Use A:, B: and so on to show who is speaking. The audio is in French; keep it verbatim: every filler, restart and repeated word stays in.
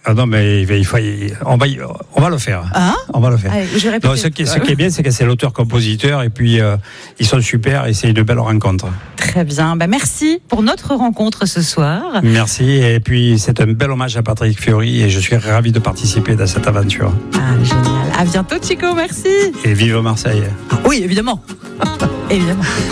A: Ah non, mais il faut, on, va, on va le faire.
B: Hein
A: on va le faire.
B: Allez, je
A: non, ce, qui, ce qui est bien, c'est que c'est l'auteur-compositeur et puis euh, ils sont super et c'est une belle rencontre.
B: Très bien. Bah, merci pour notre rencontre ce soir.
A: Merci. Et puis, c'est un bel hommage à Patrick Fiori et je suis ravi de participer dans cette aventure.
B: Ah, génial. À bientôt, Chico. Merci.
A: Et vive Marseille.
B: Oui, évidemment. évidemment.